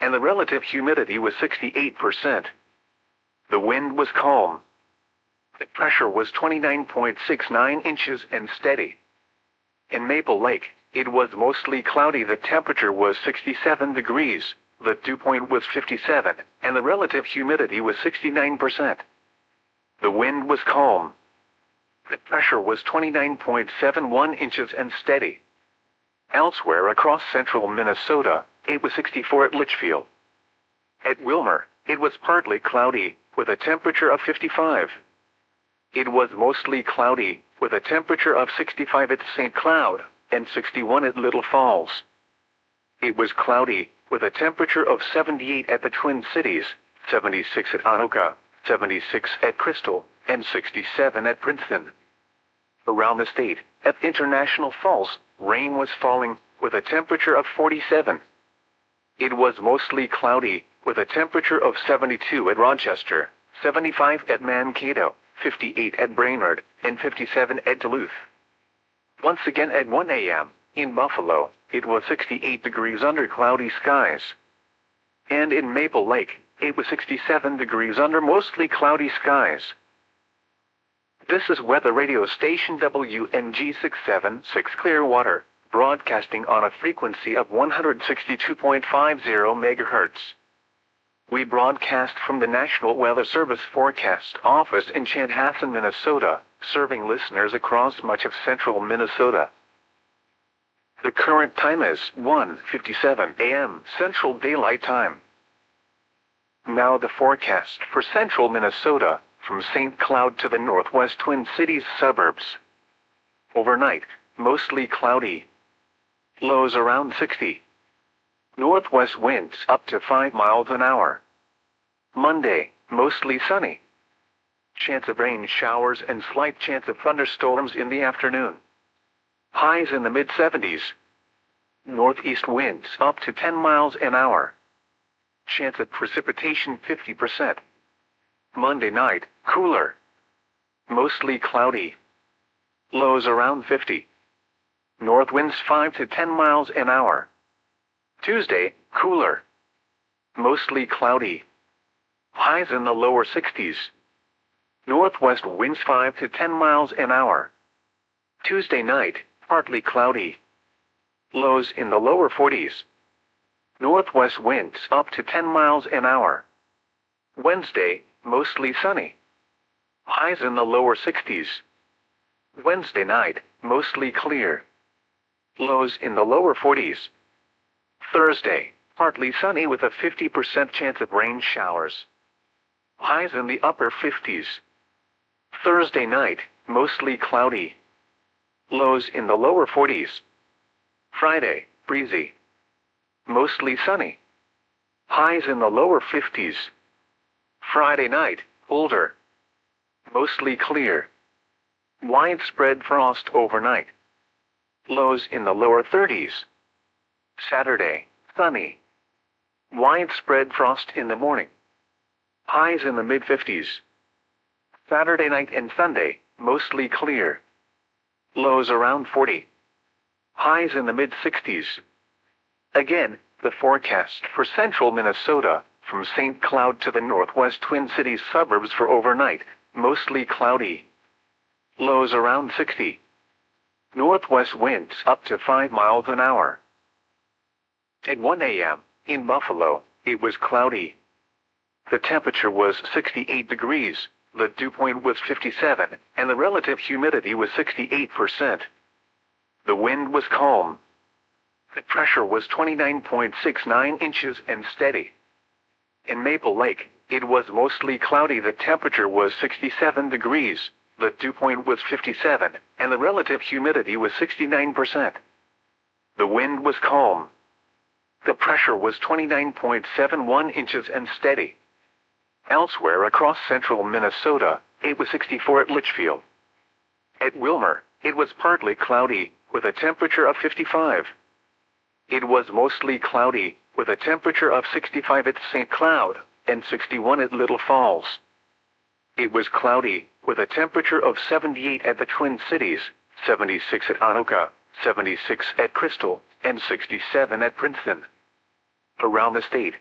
and the relative humidity was 68%. The wind was calm. The pressure was 29.69 inches and steady. In Maple Lake, it was mostly cloudy. The temperature was 67 degrees, the dew point was 57, and the relative humidity was 69%. The wind was calm. The pressure was 29.71 inches and steady. Elsewhere across central Minnesota, it was 64 at Litchfield. At Wilmer, it was partly cloudy, with a temperature of 55. It was mostly cloudy, with a temperature of 65 at St. Cloud, and 61 at Little Falls. It was cloudy, with a temperature of 78 at the Twin Cities, 76 at Anoka, 76 at Crystal, and 67 at Princeton. Around the state, at International Falls, rain was falling, with a temperature of 47. It was mostly cloudy, with a temperature of 72 at Rochester, 75 at Mankato, 58 at Brainerd, and 57 at Duluth. Once again at 1 a.m., in Buffalo, it was 68 degrees under cloudy skies. And in Maple Lake, it was 67 degrees under mostly cloudy skies. This is weather radio station WNG 676 Clearwater, broadcasting on a frequency of 162.50 MHz. We broadcast from the National Weather Service Forecast Office in Chanhassen, Minnesota, serving listeners across much of central Minnesota. The current time is 1:57 a.m. Central Daylight Time. Now the forecast for central Minnesota, from St. Cloud to the northwest Twin Cities suburbs. Overnight, mostly cloudy. Lows around 60. Northwest winds up to 5 miles an hour. Monday, mostly sunny. Chance of rain showers and slight chance of thunderstorms in the afternoon. Highs in the mid-70s. Northeast winds up to 10 miles an hour. Chance of precipitation 50%. Monday night, cooler. Mostly cloudy. Lows around 50. North winds 5 to 10 miles an hour. Tuesday, cooler. Mostly cloudy. Highs in the lower 60s. Northwest winds 5 to 10 miles an hour. Tuesday night, partly cloudy. Lows in the lower 40s. Northwest winds up to 10 miles an hour. Wednesday, mostly sunny. Highs in the lower 60s. Wednesday night, mostly clear. Lows in the lower 40s. Thursday, partly sunny with a 50% chance of rain showers. Highs in the upper 50s. Thursday night, mostly cloudy. Lows in the lower 40s. Friday, breezy. Mostly sunny. Highs in the lower 50s. Friday night, colder. Mostly clear. Widespread frost overnight. Lows in the lower 30s. Saturday, sunny. Widespread frost in the morning. Highs in the mid-50s. Saturday night and Sunday, mostly clear. Lows around 40. Highs in the mid-60s. Again, the forecast for central Minnesota, from St. Cloud to the northwest Twin Cities suburbs for overnight, mostly cloudy. Lows around 60. Northwest winds up to 5 miles an hour. At 1 a.m., in Buffalo, it was cloudy. The temperature was 68 degrees, the dew point was 57, and the relative humidity was 68%. The wind was calm. The pressure was 29.69 inches and steady. In Maple Lake, it was mostly cloudy. The temperature was 67 degrees, the dew point was 57, and the relative humidity was 69%. The wind was calm. The pressure was 29.71 inches and steady. Elsewhere across central Minnesota, it was 64 at Litchfield. At Wilmer, it was partly cloudy, with a temperature of 55. It was mostly cloudy, with a temperature of 65 at St. Cloud, and 61 at Little Falls. It was cloudy, with a temperature of 78 at the Twin Cities, 76 at Anoka, 76 at Crystal, and 67 at Princeton. Around the state,